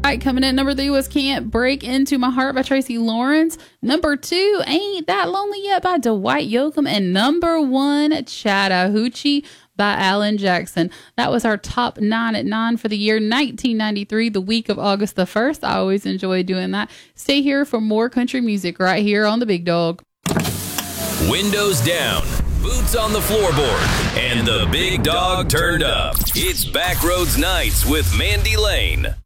right, coming in number 3 was Can't Break Into My Heart by Tracy Lawrence. Number 2, Ain't That Lonely Yet by Dwight Yoakam. And number 1, Chattahoochee by Alan Jackson. That was our top 9 at 9 for the year 1993, the week of August the 1st. I always enjoy doing that. Stay here for more country music right here on The Big Dog. Windows down, boots on the floorboard, and the Big Dog turned up. It's Backroads Nights with Mandy Lane.